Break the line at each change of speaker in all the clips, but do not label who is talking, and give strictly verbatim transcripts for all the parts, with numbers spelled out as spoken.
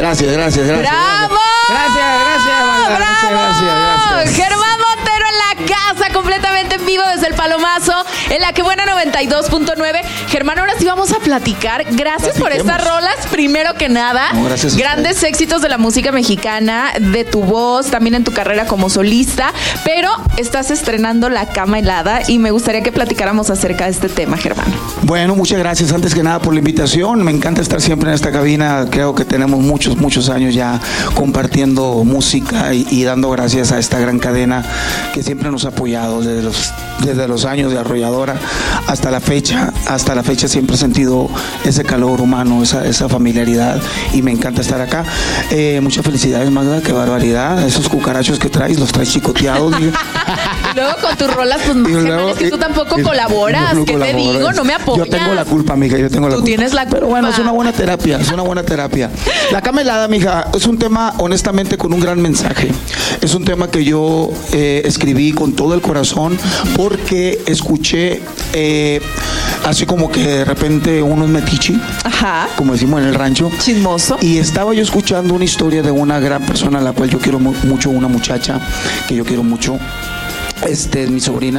Gracias, gracias, gracias.
¡Bravo!
Gracias, gracias, Magda.
¡Bravo!
Muchas gracias, gracias.
Germán Montero en la casa, completamente en vivo desde el Palomazo, en la que buena noventa y dos punto nueve. Germán, ahora sí vamos a platicar. Gracias por estas rolas, primero que nada.
No, gracias.
Grandes éxitos de la música mexicana, de tu voz, también en tu carrera como solista. Pero estás estrenando La Cama Helada y me gustaría que platicáramos acerca de este tema, Germán.
Bueno, muchas gracias antes que nada por la invitación. Me encanta estar siempre en esta cabina. Creo que tenemos muchos, muchos años ya compartiendo música y, y dando gracias a esta gran cadena que siempre nos ha apoyado desde los, desde los años de Arrolladora hasta la fecha. Hasta la fecha siempre he sentido ese calor humano, esa, esa familiaridad y me encanta estar acá. Eh, muchas felicidades, Magda, qué barbaridad. Esos cucarachos que traes, los traes chicoteados.
Y luego con tus rolas, pues más, Germán, es que tú tampoco y, colaboras. No, no ¿Qué colaboras. Te digo? No me apoyas.
Yo tengo la culpa, mija, yo tengo la
Tú
culpa.
tienes la culpa.
Pero bueno, es una buena terapia, es una buena terapia. La Cama Helada, mija, es un tema, honestamente, con un gran mensaje. Es un tema que yo eh, escribí con todo el corazón porque escuché eh, así como que de repente uno es metichi. Ajá. Como decimos en el rancho.
Chismoso.
Y estaba yo escuchando una historia de una gran persona a la cual yo quiero mu- mucho, una muchacha que yo quiero mucho. Este es mi sobrina,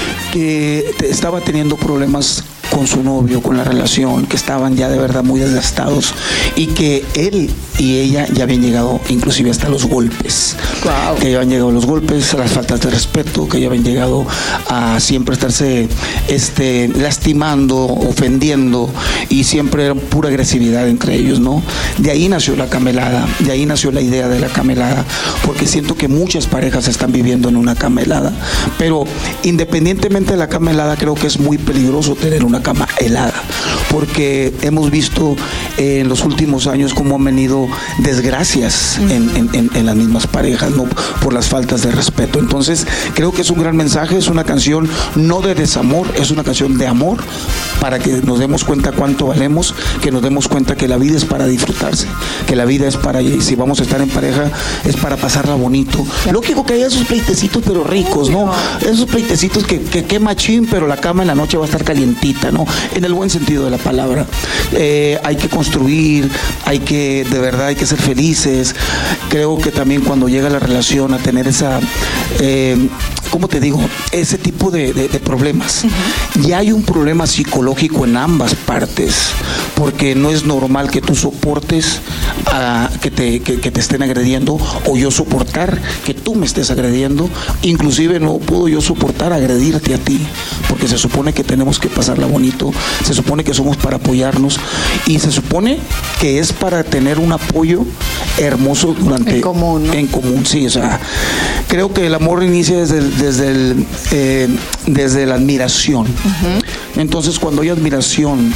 que estaba teniendo problemas con su novio, con la relación, que estaban ya de verdad muy desgastados y que él y ella ya habían llegado inclusive hasta los golpes. Wow. Que ya habían llegado los golpes, a las faltas de respeto, que ya habían llegado a siempre estarse este, lastimando, ofendiendo y siempre era pura agresividad entre ellos, ¿no? De ahí nació La Cama Helada, de ahí nació la idea de La Cama Helada, porque siento que muchas parejas están viviendo en una cama helada, pero independientemente de la cama helada, creo que es muy peligroso tener una cama helada, porque hemos visto eh, en los últimos años cómo han venido desgracias en, en, en, en las mismas parejas, ¿no? Por las faltas de respeto. Entonces creo que es un gran mensaje, es una canción no de desamor, es una canción de amor, para que nos demos cuenta cuánto valemos, que nos demos cuenta que la vida es para disfrutarse, que la vida es para, y si vamos a estar en pareja, es para pasarla bonito. Lógico que hay esos pleitecitos pero ricos, ¿no? Esos pleitecitos que, que, que machín, pero la cama en la noche va a estar calientita, ¿no? En el buen sentido de la palabra. Eh, hay que construir, hay que, de verdad, hay que ser felices. Creo que también cuando llega la relación a tener esa, eh, ¿cómo te digo? Ese tipo de, de, de problemas. Uh-huh. Ya hay un problema psicológico en ambas partes, porque no es normal que tú soportes a, que, te, que, que te estén agrediendo, o yo soportar que tú me estés agrediendo. Inclusive no puedo yo soportar agredirte a ti, porque se supone que tenemos que pasarla bonito, se supone que somos para apoyarnos y se supone que es para tener un apoyo hermoso durante
en común, ¿no?
En común, sí, o sea, creo que el amor inicia desde el, desde el, eh, desde la admiración. Uh-huh. Entonces, cuando hay admiración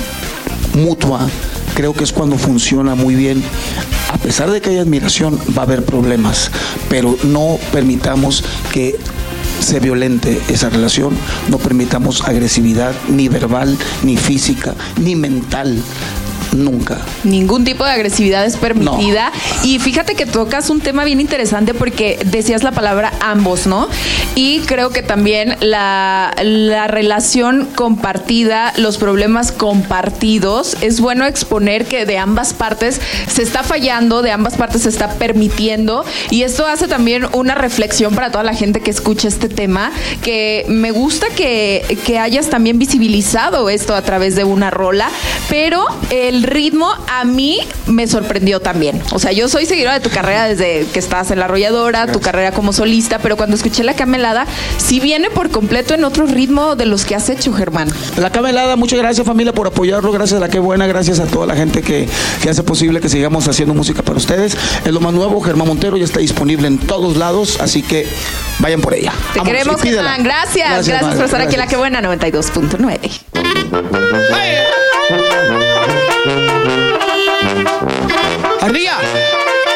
mutua, creo que es cuando funciona muy bien. A pesar de que hay admiración, va a haber problemas, pero no permitamos que se violente esa relación, no permitamos agresividad, ni verbal, ni física, ni mental. Nunca.
Ningún tipo de agresividad es permitida. No. Y fíjate que tocas un tema bien interesante porque decías la palabra ambos, ¿no? Y creo que también la, la relación compartida, los problemas compartidos, es bueno exponer que de ambas partes se está fallando, de ambas partes se está permitiendo, y esto hace también una reflexión para toda la gente que escucha este tema, que me gusta que, que hayas también visibilizado esto a través de una rola, pero el ritmo a mí me sorprendió también. O sea, yo soy seguidora de tu carrera desde que estás en La Arrolladora, Gracias. Tu carrera como solista, pero cuando escuché La Cama Helada, sí viene por completo en otro ritmo de los que has hecho, Germán.
La Cama Helada, muchas gracias, familia, por apoyarlo. Gracias a La Qué Buena, gracias a toda la gente que, que hace posible que sigamos haciendo música para ustedes. Es lo más nuevo, Germán Montero ya está disponible en todos lados, así que vayan por ella.
Te Vámonos, queremos, Germán. Gracias. Gracias, gracias por estar gracias. Aquí en La Qué Buena noventa y dos punto nueve.